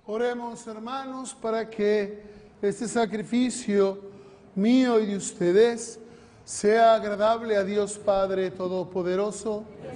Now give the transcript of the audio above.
Oremos, hermanos, para que este sacrificio mío y de ustedes sea agradable a Dios Padre Todopoderoso.